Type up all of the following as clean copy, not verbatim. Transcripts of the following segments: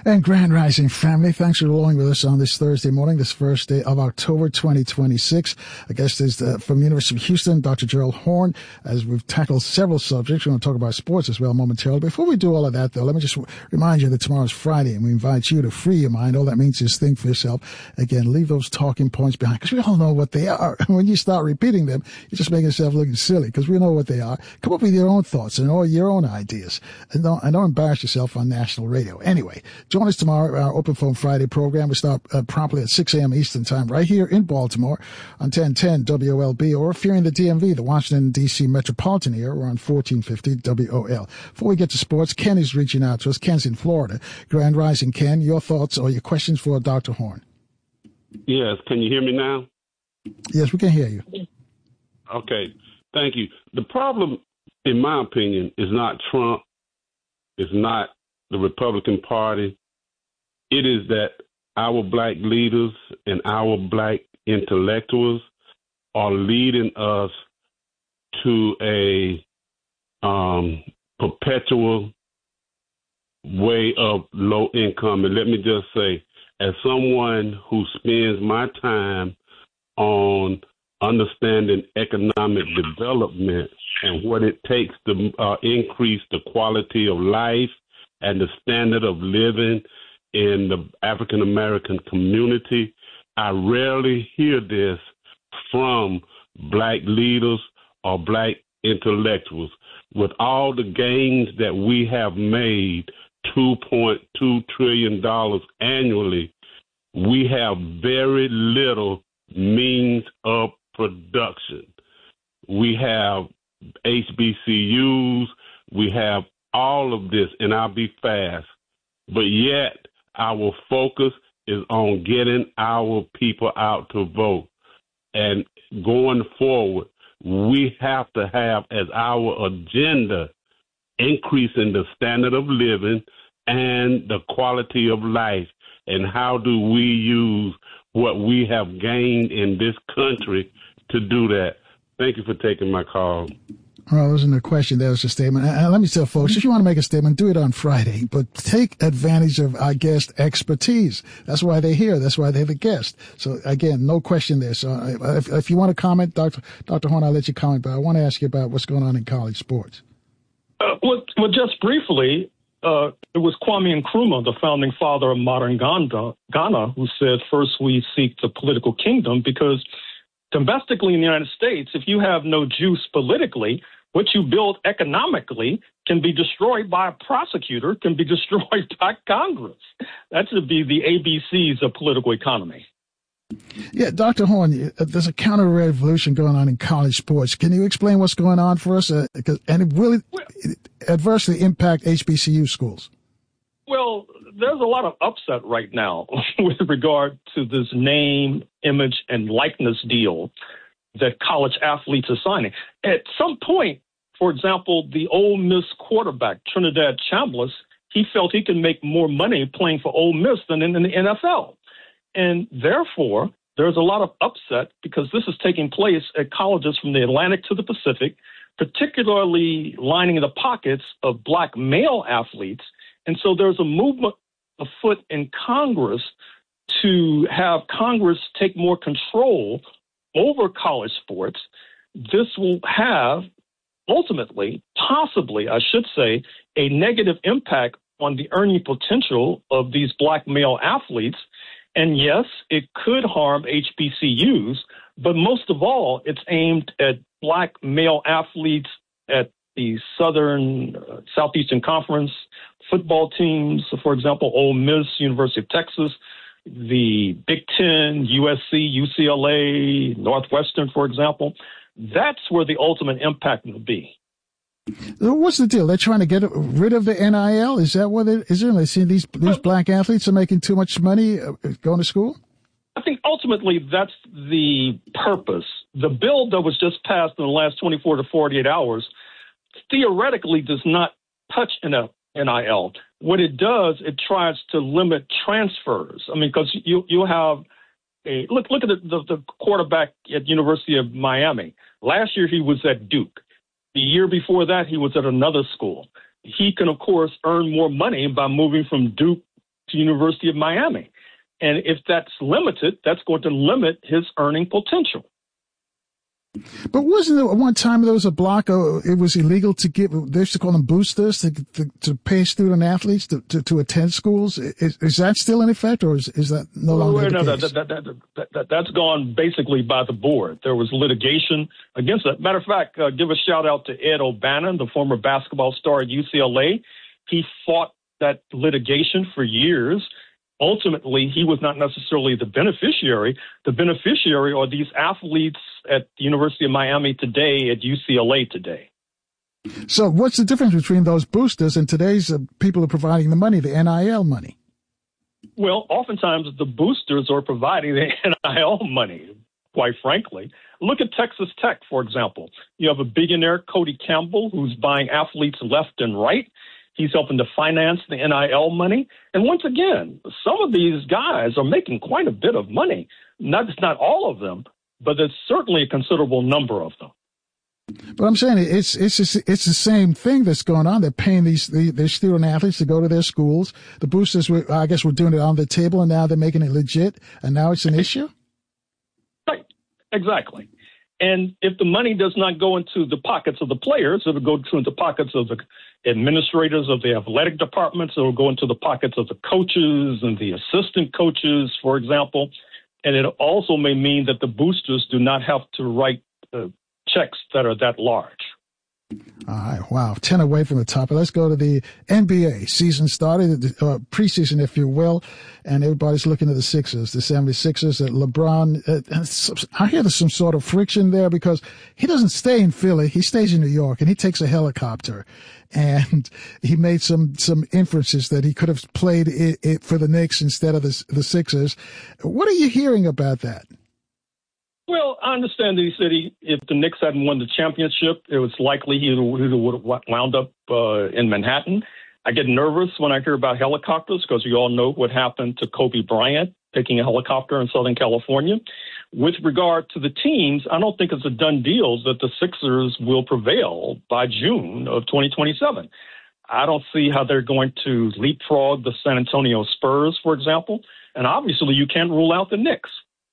And Grand Rising family, thanks for along with us on this Thursday morning, this first day of October 2026. Our guest is from the University of Houston, Dr. Gerald Horne, as we've tackled several subjects. We're going to talk about sports as well momentarily. Before we do all of that, though, let me just remind you that tomorrow's Friday, and we invite you to free your mind. All that means is think for yourself. Again, leave those talking points behind, because we all know what they are. When you start repeating them, you're just making yourself looking silly, because we know what they are. Come up with your own thoughts and all your own ideas. And don't embarrass yourself on national radio. Anyway, join us tomorrow, our Open Phone Friday program. We start promptly at 6 a.m. Eastern Time right here in Baltimore on 1010 WOLB, or if you're in the DMV, the Washington, D.C. metropolitan area, we're on 1450 WOL. Before we get to sports, Ken is reaching out to us. Ken's in Florida. Grand Rising, Ken, your thoughts or your questions for Dr. Horne? Yes. Can you hear me now? Yes, we can hear you. Okay. Thank you. The problem, in my opinion, is not Trump. It's not the Republican Party. It is that our black leaders and our black intellectuals are leading us to a perpetual way of low income. And let me just say, as someone who spends my time on understanding economic development and what it takes to increase the quality of life and the standard of living in the African American community, I rarely hear this from black leaders or black intellectuals. With all the gains that we have made, $2.2 trillion annually, we have very little means of production. We have HBCUs, we have all of this, and I'll be fast. But yet, our focus is on getting our people out to vote. And going forward, we have to have as our agenda increasing the standard of living and the quality of life. And how do we use what we have gained in this country to do that? Thank you for taking my call. Well, it wasn't a question. That was a statement. And let me tell folks, if you want to make a statement, do it on Friday. But take advantage of our guest expertise. That's why they're here. That's why they're the guest. So, again, no question there. So if you want to comment, Dr. Horne, I'll let you comment. But I want to ask you about what's going on in college sports. Well, just briefly, it was Kwame Nkrumah, the founding father of modern Ghana, who said, first we seek the political kingdom, because domestically in the United States, if you have no juice politically, what you build economically can be destroyed by a prosecutor, can be destroyed by Congress. That should be the ABCs of political economy. Yeah, Dr. Horne, there's a counter-revolution going on in college sports. Can you explain what's going on for us? And it will adversely impact HBCU schools. Well, there's a lot of upset right now with regard to this name, image, and likeness deal that college athletes are signing. At some point, for example, the Ole Miss quarterback, Trinidad Chambliss, he felt he could make more money playing for Ole Miss than in the NFL. And therefore, there's a lot of upset because this is taking place at colleges from the Atlantic to the Pacific, particularly lining the pockets of black male athletes. And so there's a movement afoot in Congress to have Congress take more control over college sports. This will have ultimately, possibly, I should say, a negative impact on the earning potential of these black male athletes. And yes, it could harm HBCUs, but most of all, it's aimed at black male athletes at the Southeastern Conference football teams, for example, Ole Miss, University of Texas, the Big Ten, USC, UCLA, Northwestern, for example. That's where the ultimate impact will be. What's the deal? They're trying to get rid of the NIL? Is that what it is? They see these black athletes are making too much money going to school? I think ultimately that's the purpose. The bill that was just passed in the last 24 to 48 hours theoretically does not touch NIL. What it does, it tries to limit transfers. I mean, because you have a look at the quarterback at University of Miami. Last year he was at Duke. The year before that he was at another school. He can, of course, earn more money by moving from Duke to University of Miami. And if that's limited, that's going to limit his earning potential. But wasn't there one time there was a block? It was illegal to give. They used to call them boosters to pay student athletes to attend schools. Is that still in effect, or is that no longer the case? That's gone basically by the board. There was litigation against that. Matter of fact, give a shout out to Ed O'Bannon, the former basketball star at UCLA. He fought that litigation for years. Ultimately, he was not necessarily the beneficiary. The beneficiary are these athletes at the University of Miami today, at UCLA today. So what's the difference between those boosters and today's people who are providing the money, the NIL money? Well, oftentimes the boosters are providing the NIL money, quite frankly. Look at Texas Tech, for example. You have a billionaire, Cody Campbell, who's buying athletes left and right. He's helping to finance the NIL money. And once again, some of these guys are making quite a bit of money. It's not all of them, but there's certainly a considerable number of them. But I'm saying it's the same thing that's going on. They're paying their student athletes to go to their schools. The boosters, were doing it on the table, and now they're making it legit, and now it's an issue? Right, exactly. And if the money does not go into the pockets of the players, it'll go into the pockets of the administrators of the athletic departments. It'll go into the pockets of the coaches and the assistant coaches, for example. And it also may mean that the boosters do not have to write checks that are that large. All right. Wow. 10 away from the top. Let's go to the NBA. Season started, preseason, if you will, and everybody's looking at the Sixers, the 76ers. LeBron, I hear there's some sort of friction there because he doesn't stay in Philly. He stays in New York, and he takes a helicopter. And he made some inferences that he could have played it for the Knicks instead of the Sixers. What are you hearing about that? Well, I understand that he said if the Knicks hadn't won the championship, it was likely he would have wound up in Manhattan. I get nervous when I hear about helicopters because you all know what happened to Kobe Bryant taking a helicopter in Southern California. With regard to the teams, I don't think it's a done deal that the Sixers will prevail by June of 2027. I don't see how they're going to leapfrog the San Antonio Spurs, for example. And obviously, you can't rule out the Knicks.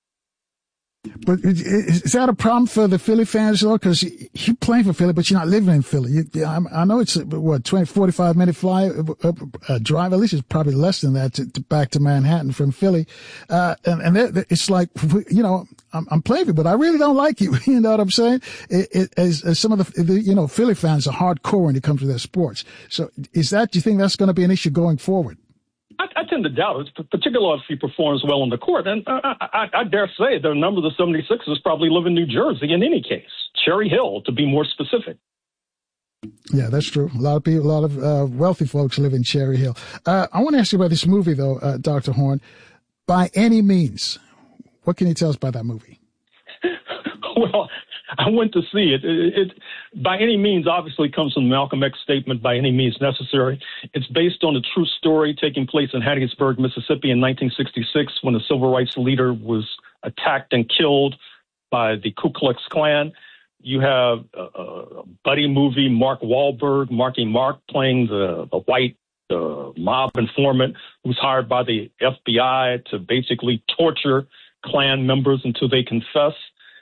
But is that a problem for the Philly fans, though? Because you're playing for Philly, but you're not living in Philly. I know it's, 45-minute drive? At least it's probably less than that to back to Manhattan from Philly. And it's like, I'm playing for you, but I really don't like you. You know what I'm saying? As some of the Philly fans are hardcore when it comes to their sports. So do you think that's going to be an issue going forward? I tend to doubt it, particularly if he performs well on the court. And I dare say that a number of the 76ers probably live in New Jersey in any case. Cherry Hill, to be more specific. Yeah, that's true. A lot of wealthy folks live in Cherry Hill. I want to ask you about this movie, though, Dr. Horne. By Any Means, what can you tell us about that movie? Well, I went to see it. It by any means obviously comes from the Malcolm X statement, by any means necessary. It's based on a true story taking place in Hattiesburg, Mississippi in 1966 when a civil rights leader was attacked and killed by the Ku Klux Klan. You have a buddy movie, Mark Wahlberg, Marky Mark, playing the white mob informant who's hired by the FBI to basically torture Klan members until they confess.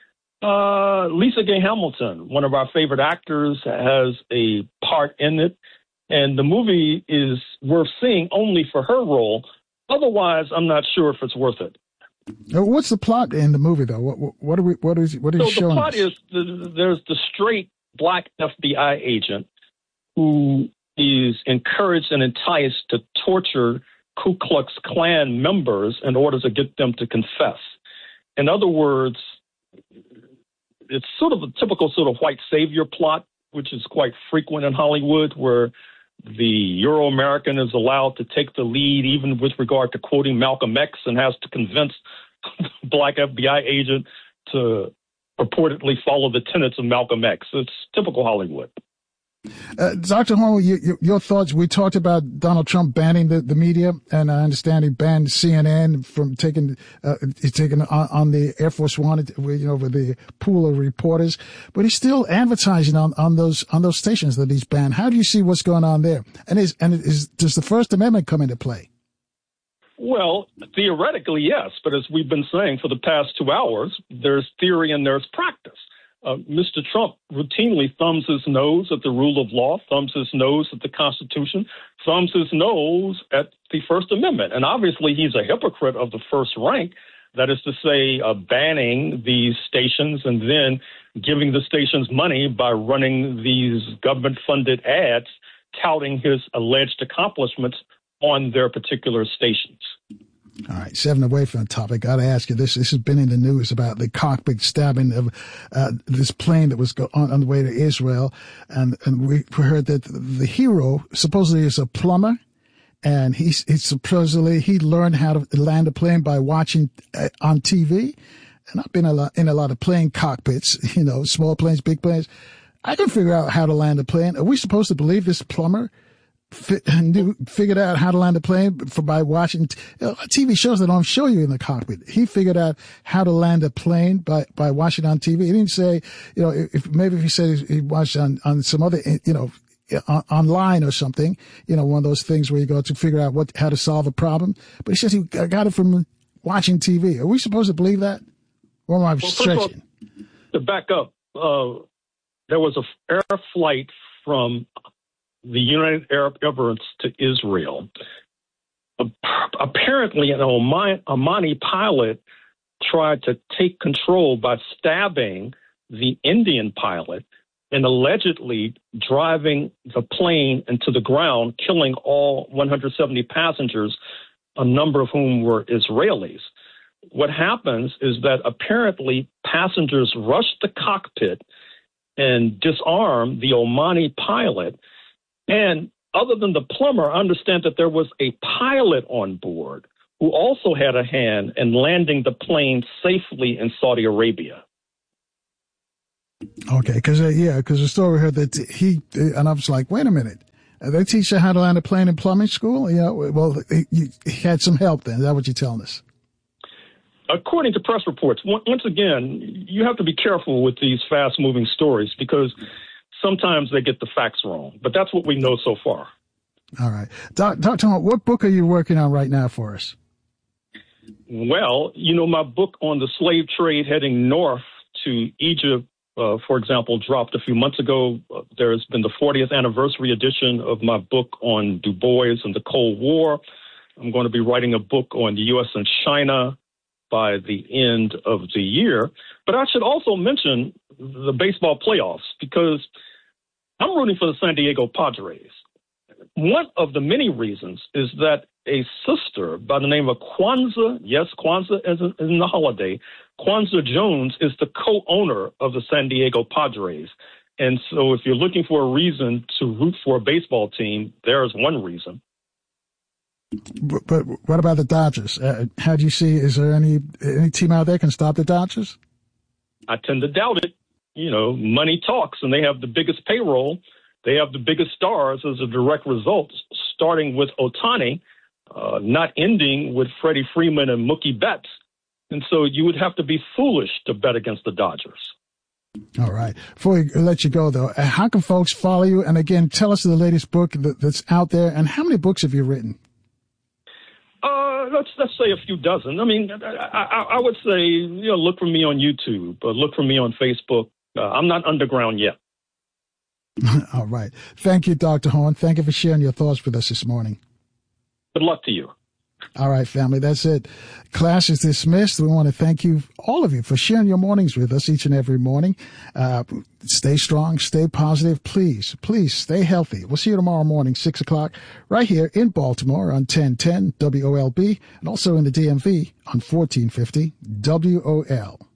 Lisa Gay Hamilton, one of our favorite actors, has a part in it, and the movie is worth seeing only for her role. Otherwise, I'm not sure if it's worth it. What's the plot in the movie, though? What is showing us? The plot is there's the straight black FBI agent who is encouraged and enticed to torture Ku Klux Klan members in order to get them to confess. In other words, it's sort of a typical sort of white savior plot, which is quite frequent in Hollywood, where the Euro-American is allowed to take the lead, even with regard to quoting Malcolm X, and has to convince the black FBI agent to purportedly follow the tenets of Malcolm X. It's typical Hollywood. Dr. Horne, your thoughts? We talked about Donald Trump banning the media, and I understand he banned CNN from taking on the Air Force One, with the pool of reporters. But he's still advertising on those stations that he's banned. How do you see what's going on there? And does the First Amendment come into play? Well, theoretically, yes. But as we've been saying for the past 2 hours, there's theory and there's practice. Mr. Trump routinely thumbs his nose at the rule of law, thumbs his nose at the Constitution, thumbs his nose at the First Amendment. And obviously, he's a hypocrite of the first rank. That is to say, banning these stations and then giving the stations money by running these government-funded ads touting his alleged accomplishments on their particular stations. All right, 7 away from the topic. Got to ask you this. This has been in the news about the cockpit stabbing of this plane that was on the way to Israel. And we heard that the hero supposedly is a plumber. And he supposedly he learned how to land a plane by watching on TV. And I've been in a lot of plane cockpits, small planes, big planes. I can figure out how to land a plane. Are we supposed to believe this plumber figured out how to land a plane by watching TV shows that don't show you in the cockpit? He figured out how to land a plane by watching on TV. He didn't say, if he said he watched on some other, online or something, one of those things where you go to figure out how to solve a problem. But he says he got it from watching TV. Are we supposed to believe that? Or am I stretching? To back up, there was an air flight from the United Arab Emirates to Israel. Apparently, an Omani pilot tried to take control by stabbing the Indian pilot and allegedly driving the plane into the ground, killing all 170 passengers, a number of whom were Israelis. What happens is that apparently passengers rushed the cockpit and disarmed the Omani pilot. And other than the plumber, I understand that there was a pilot on board who also had a hand in landing the plane safely in Saudi Arabia. Okay, because the story heard that and I was like, wait a minute, they teach you how to land a plane in plumbing school? He had some help then. Is that what you're telling us? According to press reports, once again, you have to be careful with these fast-moving stories because sometimes they get the facts wrong. But that's what we know so far. All right. Dr. Hunt, what book are you working on right now for us? Well, my book on the slave trade heading north to Egypt, for example, dropped a few months ago. There's been the 40th anniversary edition of my book on Du Bois and the Cold War. I'm going to be writing a book on the U.S. and China by the end of the year. But I should also mention the baseball playoffs because I'm rooting for the San Diego Padres. One of the many reasons is that a sister by the name of Kwanzaa, yes, Kwanzaa is in the holiday, Kwanzaa Jones is the co-owner of the San Diego Padres. And so if you're looking for a reason to root for a baseball team, there's one reason. But what about the Dodgers? How do you see, is there any team out there can stop the Dodgers? I tend to doubt it. Money talks, and they have the biggest payroll. They have the biggest stars as a direct result, starting with Ohtani, not ending with Freddie Freeman and Mookie Betts. And so you would have to be foolish to bet against the Dodgers. All right. Before we let you go, though, how can folks follow you? And again, tell us the latest book that's out there. And how many books have you written? Let's say a few dozen. I mean, I would say, look for me on YouTube, look for me on Facebook. I'm not underground yet. All right. Thank you, Dr. Horn. Thank you for sharing your thoughts with us this morning. Good luck to you. All right, family, that's it. Class is dismissed. We want to thank you, all of you, for sharing your mornings with us each and every morning. Stay strong, stay positive. Please stay healthy. We'll see you tomorrow morning, 6 o'clock, right here in Baltimore on 1010 WOLB and also in the DMV on 1450 WOL.